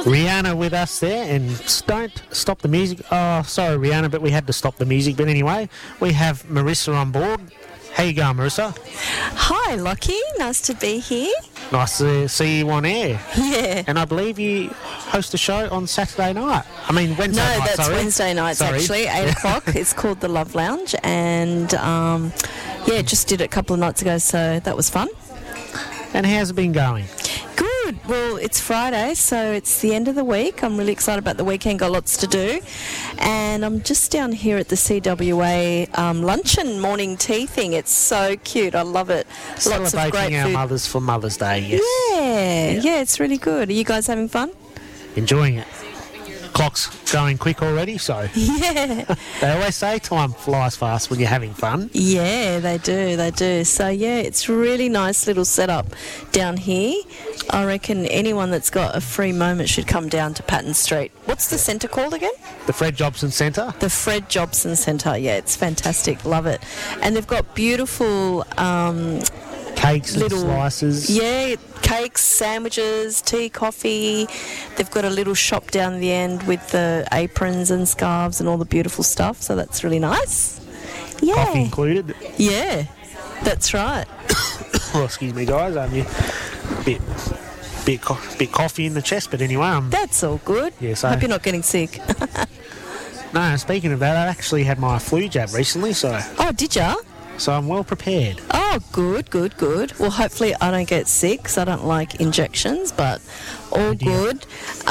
Rihanna with us there, and don't stop the music. Oh, sorry, Rihanna, but we had to stop the music. But anyway, we have Marissa on board. How you going, Marissa? Hi, Lockie. Nice to be here. Nice to see you on air. Yeah. And I believe you host a show on Saturday night. I mean, Wednesday night, No, that's sorry. Wednesday nights, actually, 8 o'clock. It's called The Love Lounge. And, just did it a couple of nights ago, so that was fun. And how's it been going? Good. Well, it's Friday, so it's the end of the week. I'm really excited about the weekend. Got lots to do. And I'm just down here at the CWA luncheon morning tea thing. It's so cute. I love it. Lots of Celebrating great our food. mothers for Mother's Day, yes. Yeah, it's really good. Are you guys having fun? Enjoying it. Clock's going quick already, so Yeah. they always say time flies fast when you're having fun. Yeah, they do. So, yeah, it's really nice little setup down here. I reckon anyone that's got a free moment should come down to Patton Street. What's the centre called again? The Fred Jobson Centre. The Fred Jobson Centre. Yeah, it's fantastic. Love it. And they've got beautiful Cakes and little slices. Yeah, cakes, sandwiches, tea, coffee. They've got a little shop down the end with the aprons and scarves and all the beautiful stuff. So that's really nice. Yeah. Coffee included. Yeah, that's right. Oh, excuse me, guys. You bit coffee in the chest, but anyway, That's all good. Yes, Hope you're not getting sick. no. Speaking of that, I actually had my flu jab recently, so Oh, did ya? I'm well prepared. Oh, good. Well, hopefully I don't get sick 'cause I don't like injections, but all good.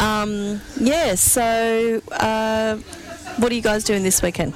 So what are you guys doing this weekend?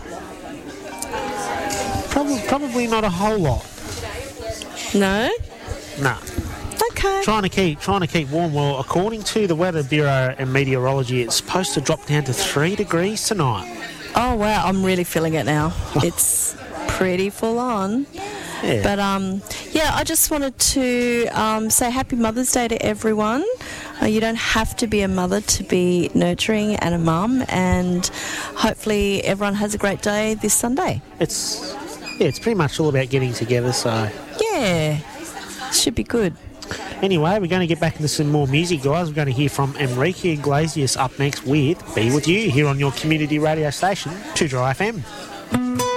Probably not a whole lot. No? No. Okay. Trying to keep warm. Well, according to the Weather Bureau and meteorology, it's supposed to drop down to 3 degrees tonight. Oh, wow. I'm really feeling it now. It's pretty full on. Yeah. But, I just wanted to say Happy Mother's Day to everyone. You don't have to be a mother to be nurturing and a mum, and hopefully everyone has a great day this Sunday. It's pretty much all about getting together, so... Yeah, should be good. Anyway, we're going to get back into some more music, guys. We're going to hear from Enrique Iglesias up next with Be With You here on your community radio station, 2 Dry FM.